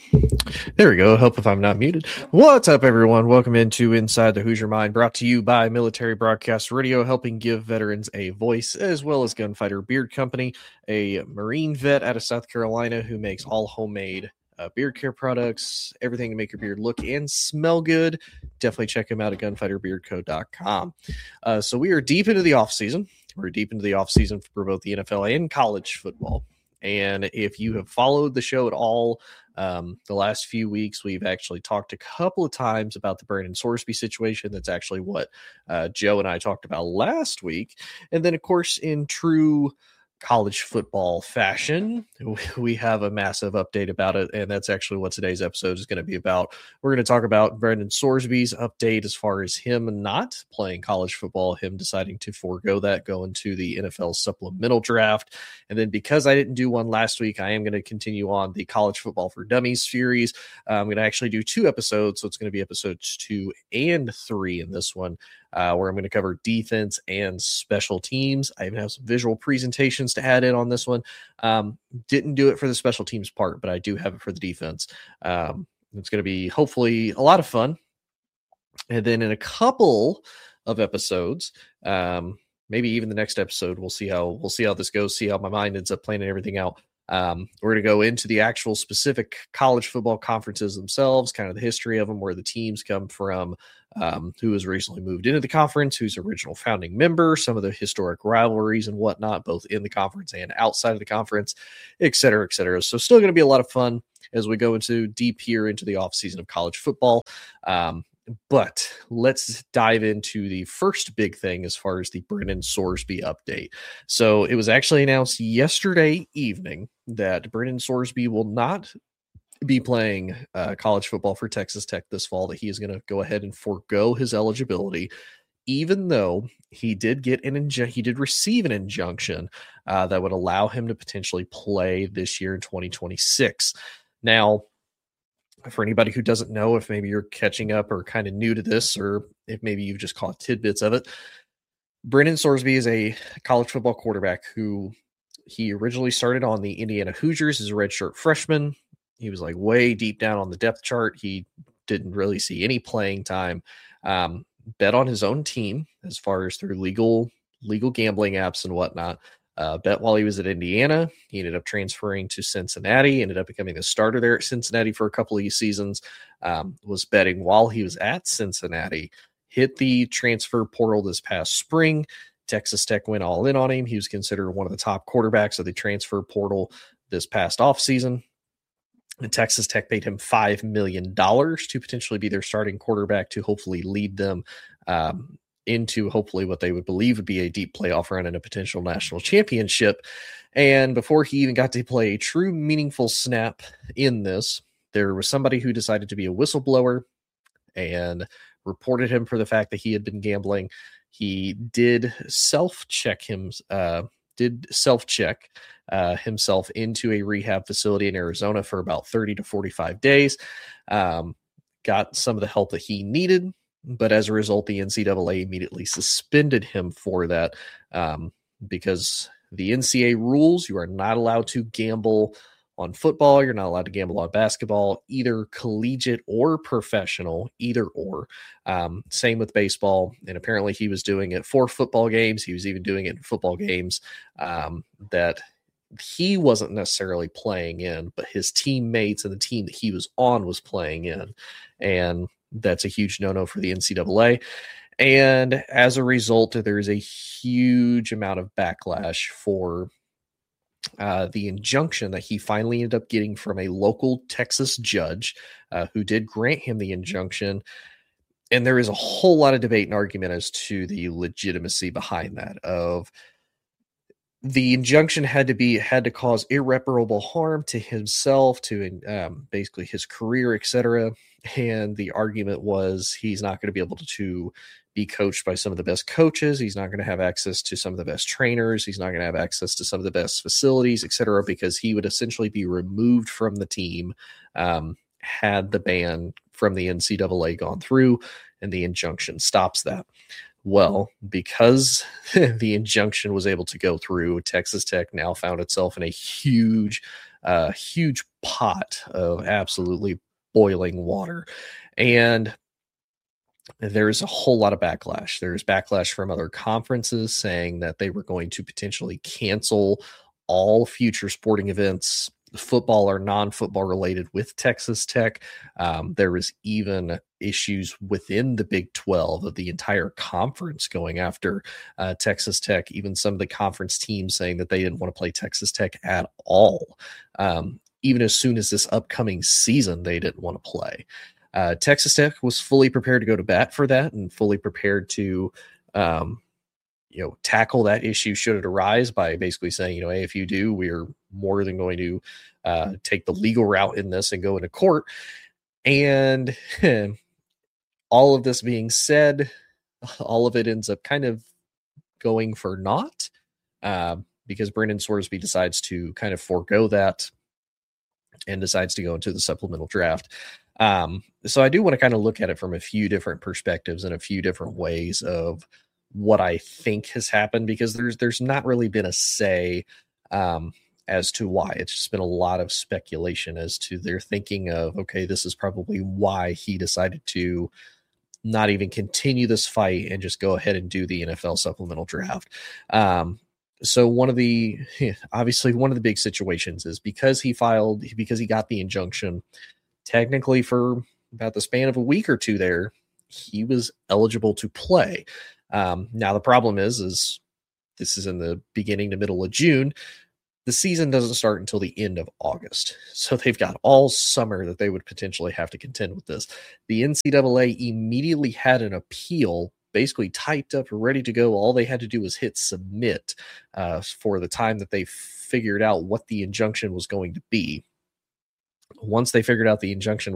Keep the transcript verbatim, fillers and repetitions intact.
There we go. Hope if I'm not muted. What's up, everyone? Welcome into Inside the Hoosier Mind, brought to you by Military Broadcast Radio, helping give veterans a voice, as well as Gunfighter Beard Company, a Marine vet out of South Carolina who makes all homemade uh, beard care products, everything to make your beard look and smell good. Definitely check him out at gunfighter beard co dot com. Uh, so we are deep into the off season. We're deep into the off season for both the N F L and college football. And if you have followed the show at all, um, the last few weeks, we've actually talked a couple of times about the Brandon Sorsby situation. That's actually what uh, Joe and I talked about last week. And then, of course, in true college football fashion, we have a massive update about it, and that's actually what today's episode is going to be about. We're going to talk about Brandon Sorsby's update as far as him not playing college football, him deciding to forego that, go into the N F L supplemental draft. And then because I didn't do one last week, I am going to continue on the College Football for Dummies series. Uh, I'm going to actually do two episodes, so it's going to be episodes two and three in this one, uh, where I'm going to cover defense and special teams. I even have some visual presentations to add in on this one. Um, didn't do it for the special teams part, but I do have it for the defense. Um, it's going to be hopefully a lot of fun. And then in a couple of episodes, um, maybe even the next episode, we'll see how we'll see how this goes, see how my mind ends up planning everything out. Um, we're going to go into the actual specific college football conferences themselves, kind of the history of them, where the teams come from, um, who has recently moved into the conference, who's original founding member, some of the historic rivalries and whatnot, both in the conference and outside of the conference, et cetera, et cetera. So still going to be a lot of fun as we go into deep here into the offseason of college football. Um, But let's dive into the first big thing as far as the Brandon Sorsby update. So it was actually announced yesterday evening that Brandon Sorsby will not be playing uh, college football for Texas Tech this fall, that he is going to go ahead and forego his eligibility, even though he did get an inju- he did receive an injunction uh, that would allow him to potentially play this year in twenty twenty-six. Now, for anybody who doesn't know, if maybe you're catching up or kind of new to this, or if maybe you've just caught tidbits of it, Brandon Sorsby is a college football quarterback who he originally started on the Indiana Hoosiers as a redshirt freshman. He was like way deep down on the depth chart. He didn't really see any playing time. Um, bet on his own team as far as through legal legal gambling apps and whatnot. Uh, bet while he was at Indiana. He ended up transferring to Cincinnati, ended up becoming the starter there at Cincinnati for a couple of seasons, um, was betting while he was at Cincinnati, hit the transfer portal this past spring. Texas Tech went all in on him. He was considered one of the top quarterbacks of the transfer portal this past offseason. And Texas Tech paid him five million dollars to potentially be their starting quarterback, to hopefully lead them um, into hopefully what they would believe would be a deep playoff run and a potential national championship. And before he even got to play a true meaningful snap in this, there was somebody who decided to be a whistleblower and reported him for the fact that he had been gambling. He did self-check him, uh, did self-check uh, himself into a rehab facility in Arizona for about thirty to forty-five days, um, got some of the help that he needed. But as a result, the N C double A immediately suspended him for that, um, because the N C double A rules, you are not allowed to gamble on football. You're not allowed to gamble on basketball, either collegiate or professional, either or. Um, same with baseball. And apparently he was doing it for football games. He was even doing it in football games um, that he wasn't necessarily playing in, but his teammates and the team that he was on was playing in. And that's a huge no-no for the N C double A. And as a result, there is a huge amount of backlash for uh, the injunction that he finally ended up getting from a local Texas judge uh, who did grant him the injunction. And there is a whole lot of debate and argument as to the legitimacy behind that. Of the injunction had to be had to cause irreparable harm to himself, to um, basically his career, et cetera. And the argument was he's not going to be able to be coached by some of the best coaches. He's not going to have access to some of the best trainers. He's not going to have access to some of the best facilities, et cetera, because he would essentially be removed from the team um, had the ban from the N C double A gone through, and the injunction stops that. Well, because the injunction was able to go through, Texas Tech now found itself in a huge a huge pot of absolutely boiling water. And there's a whole lot of backlash. There's backlash from other conferences saying that they were going to potentially cancel all future sporting events, football or non-football related, with Texas Tech. Um, there was even issues within the Big twelve of the entire conference going after uh, Texas Tech, even some of the conference teams saying that they didn't want to play Texas Tech at all. Um, even as soon as this upcoming season, they didn't want to play. Uh, Texas Tech was fully prepared to go to bat for that and fully prepared to, um, you know, tackle that issue should it arise by basically saying, you know, hey, if you do, we're more than going to uh, take the legal route in this and go into court. And all of this being said, all of it ends up kind of going for naught uh, because Brendan Sorsby decides to kind of forego that and decides to go into the supplemental draft. Um, so I do want to kind of look at it from a few different perspectives and a few different ways of what I think has happened, because there's there's not really been a say um, as to why. It's just been a lot of speculation as to their thinking of, okay, this is probably why he decided to not even continue this fight and just go ahead and do the N F L supplemental draft. Um, so one of the, obviously one of the big situations is because he filed, because he got the injunction, technically for about the span of a week or two there, he was eligible to play. Um, now the problem is, is this is in the beginning to middle of June. The season doesn't start until the end of August. So they've got all summer that they would potentially have to contend with this. The N C double A immediately had an appeal basically typed up, ready to go. All they had to do was hit submit uh, for the time that they figured out what the injunction was going to be. Once they figured out the injunction